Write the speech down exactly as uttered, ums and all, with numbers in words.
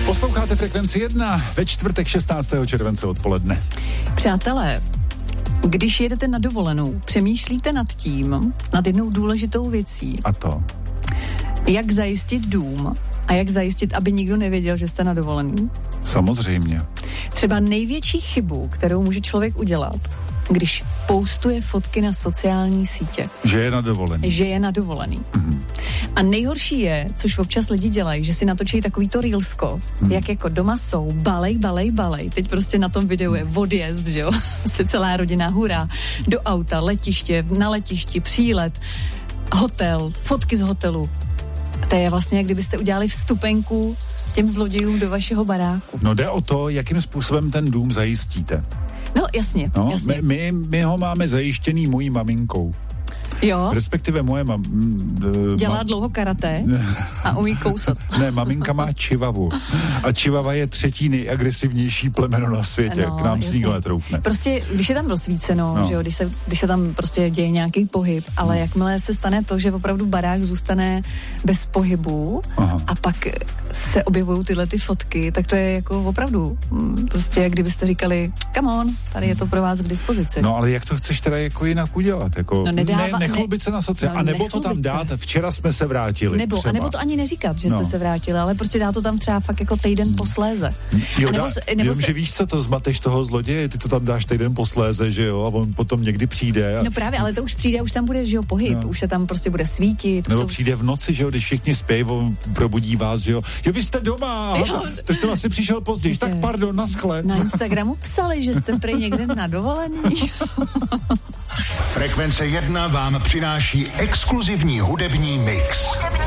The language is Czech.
Posloucháte Frekvenci jedna ve čtvrtek šestnáctého července odpoledne. Přátelé, když jedete na dovolenou, přemýšlíte nad tím, nad jednou důležitou věcí. A to? Jak zajistit dům a jak zajistit, aby nikdo nevěděl, že jste na dovolený? Samozřejmě. Třeba největší chybu, kterou může člověk udělat, když postuje fotky na sociální sítě. Že je na dovolený. Že je na dovolený. Mm. A nejhorší je, což občas lidi dělají, že si natočí takovýto reelsko, mm. jak jako doma jsou, balej, balej, balej. Teď prostě na tom videu je odjezd, že jo? Se celá rodina hurá, do auta, letiště, na letišti, přílet, hotel, fotky z hotelu. A to je vlastně, jak kdybyste udělali vstupenku těm zlodějům do vašeho baráku. No jde o to, jakým způsobem ten dům zajistíte. No jasně, no, jasně. My, my, my ho máme zajištěný mojí maminkou. Jo. Respektive moje mam... Uh, Dělá mam... dlouho karate a umí kousat. Ne, maminka má čivavu. A čivava je třetí nejagresivnější plemeno na světě. No, k nám si nikdo netroufne. Prostě, když je tam rozsvíceno, no. že jo, když se, když se tam prostě děje nějaký pohyb, ale no. jakmile se stane to, že opravdu barák zůstane bez pohybu Aha. a pak se objevují tyhle ty fotky, tak to je jako opravdu prostě, jak kdybyste říkali, come on, tady je to pro vás k dispozici. No ale jak to chceš teda jako jinak udělat? Jako, no nedává, ne, nechlubit se na sociální, no, a nebo to tam dát, včera jsme se vrátili. Nebo, a nebo to ani neříkat, že no. jste se vrátili, ale prostě dá to tam třeba fakt jako týden posléze. Jo, nebo dá, se, nebo vím, se... že víš co, to zmateš toho zloděje, ty to tam dáš týden posléze, že jo, a on potom někdy přijde. A... No právě, ale to už přijde, už tam bude, že jo, pohyb, no. už se tam prostě bude svítit. Nebo to... přijde v noci, že jo, když všichni spějí, on probudí vás, že jo. Jo, vy jste doma, jo. To jsem asi přišel později, tak pardon, naschle. Na Instagramu psali, že jste prej někde na dovolený. Frekvence jedna vám přináší exkluzivní hudební mix.